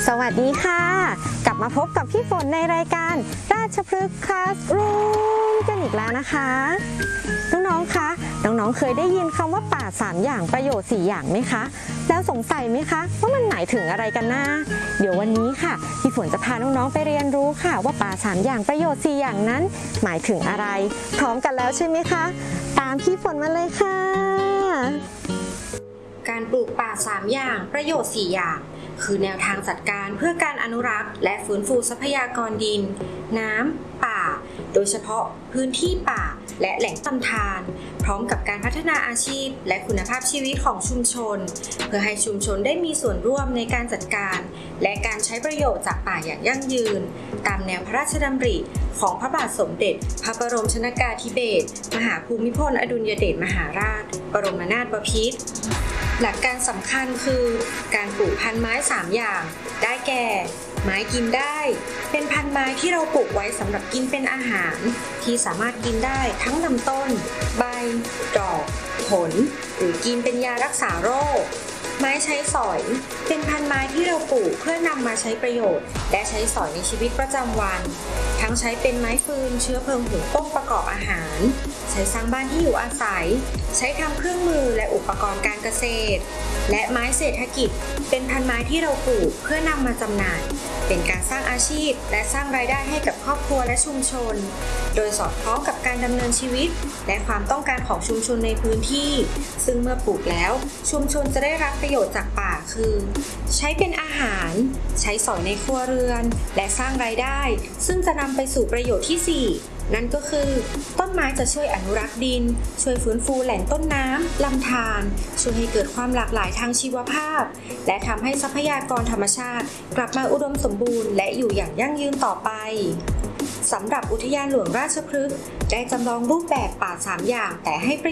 สวัสดีค่ะกลับมาพบกับพี่ฝนในรายการราชพฤกษ์คลาสรูมกันอีกแล้วนะคะน้องๆคะน้องๆเคยได้ยินคำว่าป่า3อย่างประโยชน์4อย่างไหมคะแล้วสงสัยไหมคะว่ามันหมายถึงอะไรกันนะเดี๋ยววันนี้ค่ะพี่ฝนจะพาน้องๆไปเรียนรู้ค่ะว่าป่า3อย่างประโยชน์4อย่างนั้นหมายถึงอะไรพร้อมกันแล้วใช่ไหมคะตามพี่ฝนมาเลยค่ะการปลูกป่า3อย่างประโยชน์4อย่างคือแนวทางจัดการเพื่อการอนุรักษ์และฟื้นฟูทรัพยากรดินน้ำป่าโดยเฉพาะพื้นที่ป่าและแหล่งลำธารพร้อมกับการพัฒนาอาชีพและคุณภาพชีวิตของชุมชนเพื่อให้ชุมชนได้มีส่วนร่วมในการจัดการและการใช้ประโยชน์จากป่าอย่างยั่งยืนตามแนวพระราชดำริของพระบาทสมเด็จพระบรมชนกาธิเบศรมหาภูมิพลอดุลยเดชมหาราชบรมนาถบพิตรหลักการสำคัญคือการปลูกพันธุ์ไม้3อย่างได้แก่ไม้กินได้เป็นพันธุ์ไม้ที่เราปลูกไว้สำหรับกินเป็นอาหารที่สามารถกินได้ทั้งลำต้นใบดอกผลหรือกินเป็นยารักษาโรคไม้ใช้สอยเป็นพันธุ์ไม้ที่เราปลูกเพื่อนำมาใช้ประโยชน์และใช้สอยในชีวิตประจำวันทั้งใช้เป็นไม้ฟืนเชื้อเพลิงหุงต้มประกอบอาหารใช้สร้างบ้านที่อยู่อาศัยใช้ทำเครื่องมือและอุปกรณ์การเกษตรและไม้เศรษฐกิจเป็นพันธุ์ไม้ที่เราปลูกเพื่อนำมาจำหน่ายเป็นการสร้างอาชีพและสร้างรายได้ให้กับครอบครัวและชุมชนโดยสอดคล้องกับการดำเนินชีวิตและความต้องการของชุมชนในพื้นที่ซึ่งเมื่อปลูกแล้วชุมชนจะได้รับประโยชน์จากป่าคือใช้เป็นอาหารใช้สอยในครัวเรือนและสร้างรายได้ซึ่งจะนำไปสู่ประโยชน์ที่4นั่นก็คือต้นไม้จะช่วยอนุรักษ์ดินช่วยฟื้นฟูแหล่งต้นน้ำลำธารช่วยให้เกิดความหลากหลายทางชีวภาพและทำให้ทรัพยากรธรรมชาติกลับมาอุดมสมบูรณ์และอยู่อย่างยั่งยืนต่อไปสำหรับอุทยานหลวงราชพฤกษ์ได้จำลองรูปแบบป่า3อย่างแต่ให้